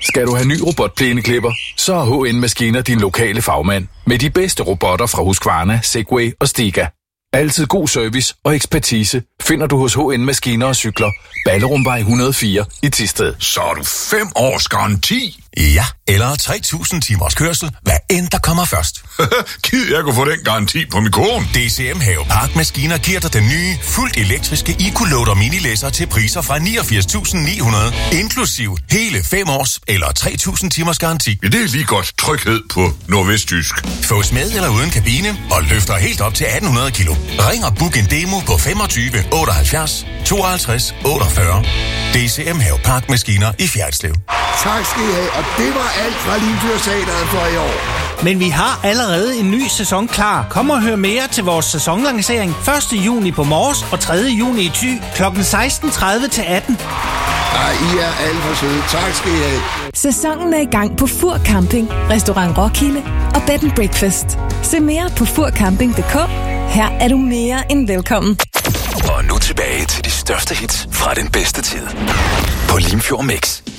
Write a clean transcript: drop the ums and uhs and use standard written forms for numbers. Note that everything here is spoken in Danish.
Skal du have ny robotplæneklipper, så er HN Maskiner din lokale fagmand. Med de bedste robotter fra Husqvarna, Segway og Stiga. Altid god service og ekspertise finder du hos HN Maskiner og Cykler. Ballerumvej 104 i Thisted. Så er du 5 års garanti? Ja, eller 3.000 timers kørsel, hvad end der kommer først. Gider jeg kunne få den garanti på min kone? DCM Havepark Maskiner giver dig den nye, fuldt elektriske EcoLoader minilæsser til priser fra 89.900, inklusiv hele 5 års eller 3.000 timers garanti. Ja, det er lige godt tryghed på nordvestjysk. Fås med eller uden kabine og løfter helt op til 1.800 kilo. Ring og book en demo på 25 78 52 48. DCM Havepark Maskiner i Fjerritslev. Tak skal I have, og det var alt fra Limfjordsteatret for i år. Men vi har allerede en ny sæson klar. Kom og hør mere til vores sæsonlancering 1. juni på Mors og 3. juni i Thy kl. 16:30 til 18. Ej, I er alt for søde. Tak skal I have. Sæsonen er i gang på Fur Camping, Restaurant Roskilde og Bed & Breakfast. Se mere på furcamping.dk. Her er du mere end velkommen. Og nu tilbage til de største hits fra den bedste tid på Limfjord Mix.